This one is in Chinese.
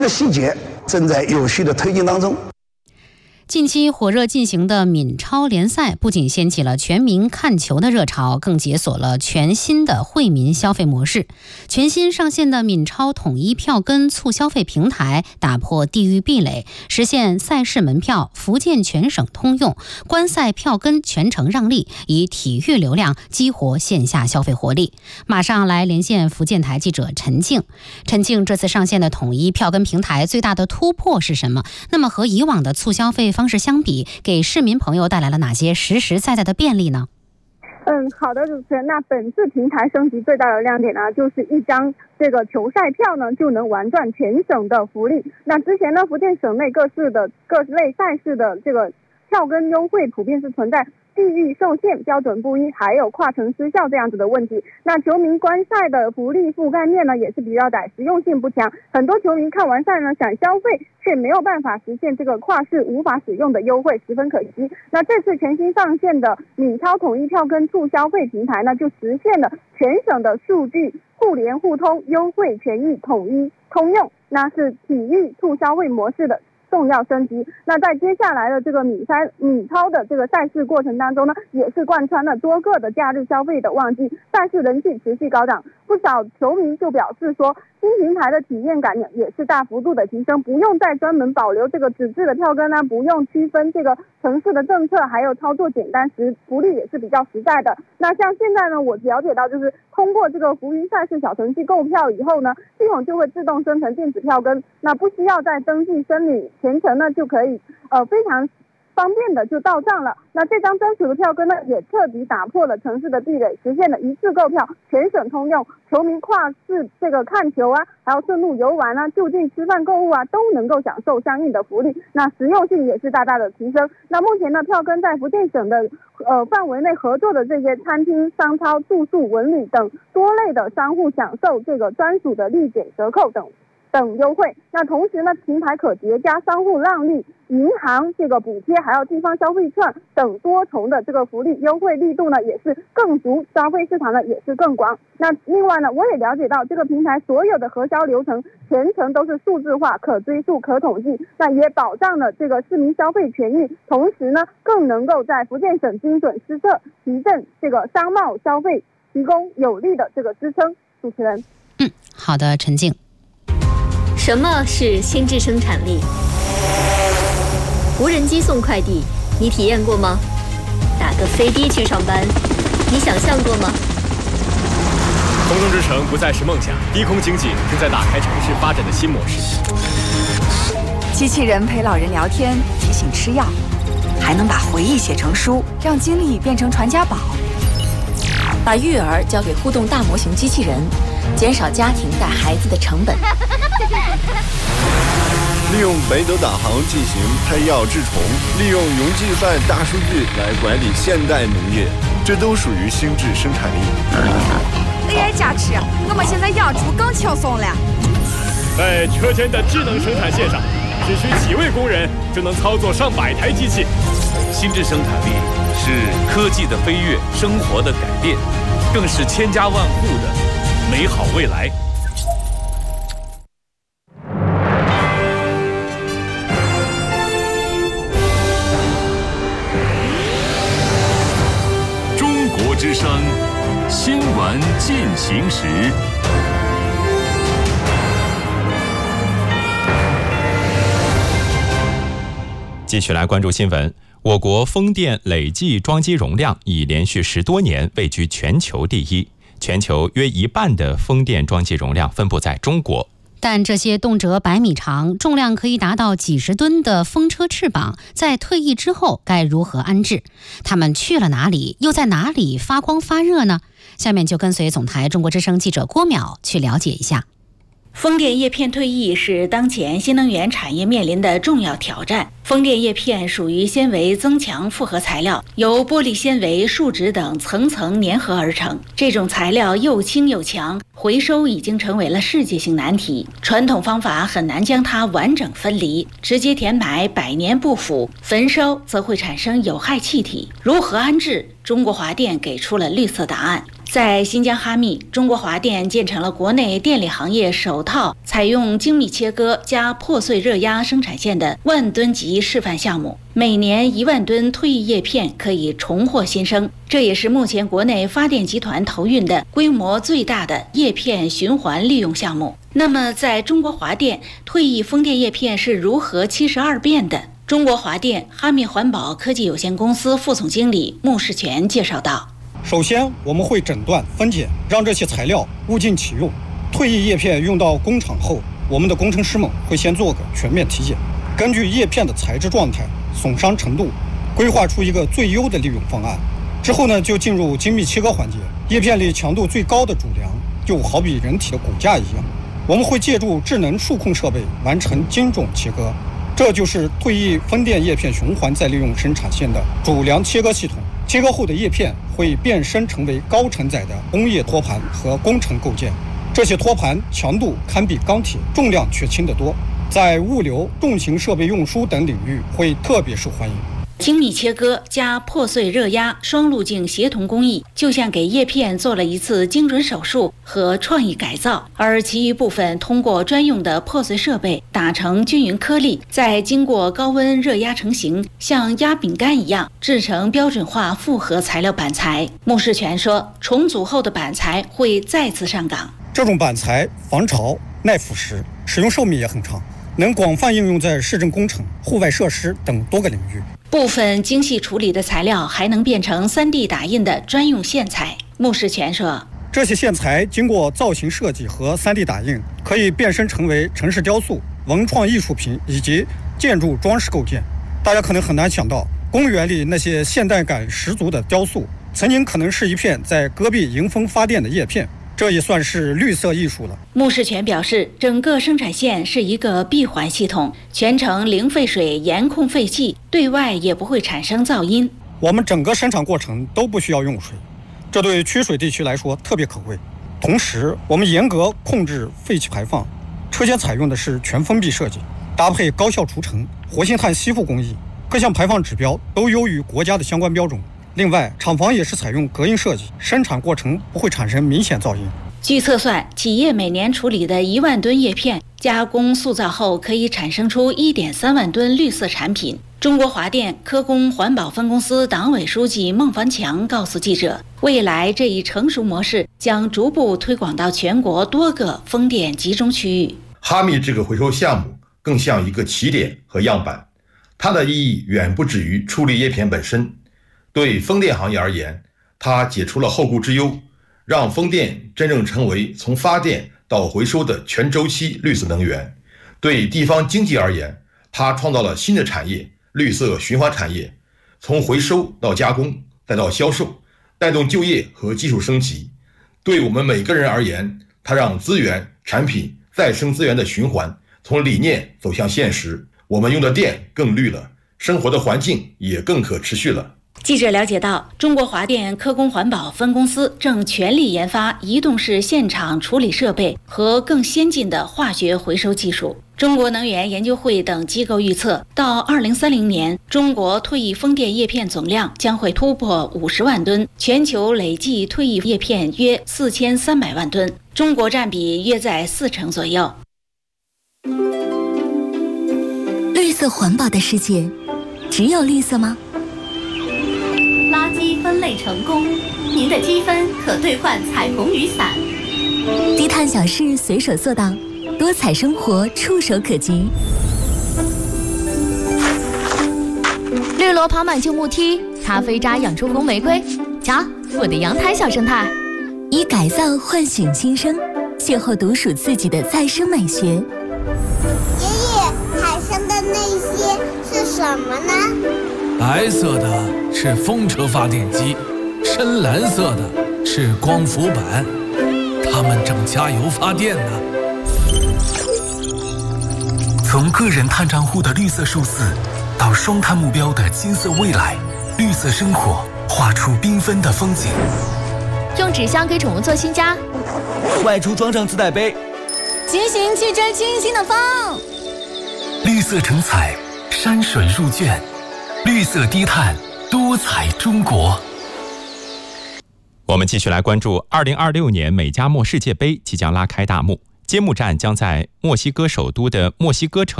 这个细节正在有序的推进当中。 近期火热进行的闽超联赛不仅掀起了全民看球的热潮，更解锁了全新的惠民消费模式。全新上线的闽超统一票根促消费平台打破地域壁垒，实现赛事门票福建全省通用，观赛票根全程让利，以体育流量激活线下消费活力。马上来连线福建台记者陈静。陈静，这次上线的统一票根平台最大的突破是什么？那么和以往的促消费方式相比，给市民朋友带来了哪些实实在在的便利呢？ 好的，主持人。那本次平台升级最大的亮点呢，就是一张这个球赛票呢就能玩转全省的福利。那之前呢，福建省内各类赛事的这个票根优惠普遍是存在地域受限、标准不一，还有跨城失效这样子的问题。那球迷观赛的福利覆盖面呢也是比较窄，实用性不强。很多球迷看完赛呢想消费，却没有办法实现这个跨市无法使用的优惠，十分可惜。那这次全新上线的闽超统一票根促消费平台呢，就实现了全省的数据互联互通，优惠权益统一通用，那是体育促消费模式的重要升级。那在接下来的这个闽超的这个赛事过程当中呢，也是贯穿了多个的假日消费的旺季，赛事人气持续高涨。不少球迷就表示说，新平台的体验感也是大幅度的提升，不用再专门保留这个纸质的票根啊，不用区分这个城市的政策，还有操作简单，福利也是比较实在的。那像现在呢，我了解到就是通过这个福云赛事小程序购票以后呢，系统就会自动生成电子票根，那不需要再登记申领，全程呢就可以非常方便的就到账了。那这张专属的票根呢，也彻底打破了城市的壁垒，实现了一次购票全省通用，球迷跨市这个看球啊，还有顺路游玩啊，就近吃饭购物啊，都能够享受相应的福利。那实用性也是大大的提升。那目前呢，票根在福建省的范围内合作的这些餐厅、商超、住宿、文旅等多类的商户享受这个专属的立减折扣等优惠。那同时呢，平台可叠加商户让利、银行这个补贴，还有地方消费券等多重的这个福利优惠力度呢，也是更足，消费市场呢也是更广。那另外呢，我也了解到这个平台所有的核销流程全程都是数字化、可追溯、可统计，那也保障了这个市民消费权益，同时呢，更能够在福建省精准施策，提振这个商贸消费，提供有力的这个支撑。主持人， 好的，陈静。 什么是心智生产力？无人机送快递，你体验过吗？打个飞的去上班，你想象过吗？ 空中之城不再是梦想，低空经济正在打开城市发展的新模式。 机器人陪老人聊天，提醒吃药，还能把回忆写成书，让经历变成传家宝。 把育儿交给互动大模型机器人，减少家庭带孩子的成本。 利用北斗导航进行配药治虫，利用云计算大数据来管理现代农业，这都属于心智生产力。 AI 加持，我们现在养猪更轻松了。 在车间的智能生产线上，只需几位工人就能操作上百台机器。 心智生产力是科技的飞跃，生活的改变，更是千家万户的美好未来。 中国之声新闻进行时。 继续来关注新闻。我国风电累计装机容量已连续10多年位居全球第一，全球约一半的风电装机容量分布在中国。 但这些动辄100米长、重量可以达到几十吨的风车翅膀，在退役之后该如何安置？它们去了哪里？又在哪里发光发热呢？下面就跟随总台中国之声记者郭淼去了解一下。 风电叶片退役是当前新能源产业面临的重要挑战。风电叶片属于纤维增强复合材料，由玻璃纤维、树脂等层层粘合而成。这种材料又轻又强，回收已经成为了世界性难题。传统方法很难将它完整分离，直接填埋百年不腐，焚烧则会产生有害气体。如何安置？中国华电给出了绿色答案。 在新疆哈密，中国华电建成了国内电力行业首套采用精密切割加破碎热压生产线的万吨级示范项目，每年1万吨退役叶片可以重获新生。这也是目前国内发电集团投运的规模最大的叶片循环利用项目。那么，在中国华电，退役风电叶片是如何72变的？中国华电哈密环保科技有限公司副总经理穆世全介绍道。 首先，我们会诊断分解，让这些材料物尽其用。退役叶片用到工厂后，我们的工程师们会先做个全面体检，根据叶片的材质状态、损伤程度，规划出一个最优的利用方案。之后呢，就进入精密切割环节。叶片里强度最高的主梁，就好比人体的骨架一样，我们会借助智能数控设备完成精准切割。这就是退役风电叶片循环再利用生产线的主梁切割系统。切割后的叶片会变身成为高承载的工业托盘和工程构件，这些托盘强度堪比钢铁，重量却轻得多，在物流、重型设备运输等领域会特别受欢迎。 精密切割加破碎热压双路径协同工艺，就像给叶片做了一次精准手术和创意改造，而其余部分通过专用的破碎设备打成均匀颗粒，再经过高温热压成型，像压饼干一样制成标准化复合材料板材。穆世全说，重组后的板材会再次上岗。 这种板材防潮、耐腐蚀，使用寿命也很长，能广泛应用在市政工程、户外设施等多个领域。 部分精细处理的材料还能变成3D 打印的专用线材。穆世全说， 这些线材经过造型设计和3D 打印，可以变身成为城市雕塑、文创艺术品以及建筑装饰构件。大家可能很难想到，公园里那些现代感十足的雕塑，曾经可能是一片在戈壁迎风发电的叶片。这也算是绿色艺术了。 穆世全表示，整个生产线是一个闭环系统，全程零废水，严控废气，对外也不会产生噪音。 我们整个生产过程都不需要用水，这对缺水地区来说特别可贵。同时，我们严格控制废气排放，车间采用的是全封闭设计，搭配高效除尘、活性炭吸附工艺，各项排放指标都优于国家的相关标准。另外，厂房也是采用隔音设计，生产过程不会产生明显噪音。 据测算，企业每年处理的1万吨叶片，加工塑造后可以产生出1.3万吨绿色产品。中国华电科工环保分公司党委书记孟凡强告诉记者，未来这一成熟模式将逐步推广到全国多个风电集中区域。 哈密这个回收项目更像一个起点和样板，它的意义远不止于处理叶片本身。对风电行业而言，它解除了后顾之忧，让风电真正成为从发电到回收的全周期绿色能源。对地方经济而言，它创造了新的产业，绿色循环产业，从回收到加工再到销售，带动就业和技术升级。对我们每个人而言，它让资源、产品、再生资源的循环从理念走向现实，我们用的电更绿了，生活的环境也更可持续了。 记者了解到，中国华电科工环保分公司正全力研发移动式现场处理设备和更先进的化学回收技术。中国能源研究会等机构预测，到2030年，中国退役风电叶片总量将会突破50万吨，全球累计退役叶片约4300万吨，中国占比约在40%左右。 绿色环保的世界，只有绿色吗？ 垃圾分类成功，您的积分可兑换彩虹雨伞。 低碳小事随手做到，多彩生活触手可及。 绿萝跑满旧木梯，咖啡渣养出红玫瑰。瞧，我的阳台小生态。 以改造唤醒新生，邂逅独属自己的再生美学。 爷爷，海上的那些是什么呢？ 白色的是风车发电机，深蓝色的是光伏板，它们正加油发电呢。 从个人碳账户的绿色数字，到双碳目标的金色未来，绿色生活画出缤纷的风景。 用纸箱给宠物做新家， 外出装上自带杯， 骑行去追清新的风。 绿色成彩，山水入卷，绿色低碳，多彩中国。 我们继续来关注2026年美加墨世界杯即将拉开大幕，揭幕战将在墨西哥首都的墨西哥城